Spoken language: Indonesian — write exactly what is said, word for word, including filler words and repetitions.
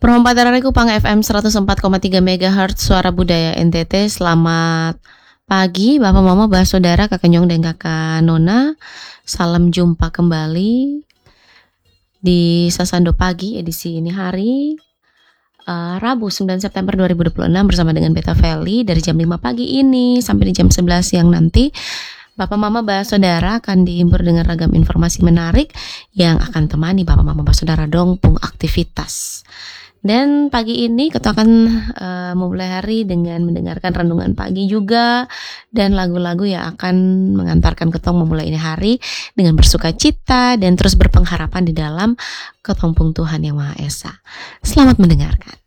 Perempatan hari Kupang F M seratus empat koma tiga megahertz Suara Budaya N T T. Selamat pagi Bapak Mama, Bah Saudara, Kakak Nyong dan Kakak Nona. Salam jumpa kembali di Sasando Pagi edisi ini hari uh, Rabu sembilan September dua ribu dua puluh enam bersama dengan Beta Feli dari jam lima pagi ini sampai di jam sebelas siang nanti. Bapak Mama Bah Saudara akan dihibur dengan ragam informasi menarik yang akan temani Bapak Mama Bah Saudara dongpung aktivitas. Dan pagi ini kita akan uh, memulai hari dengan mendengarkan renungan pagi juga dan lagu-lagu yang akan mengantarkan ketong memulai ini hari dengan bersuka cita dan terus berpengharapan di dalam ketongpung Tuhan Yang Maha Esa. Selamat mendengarkan.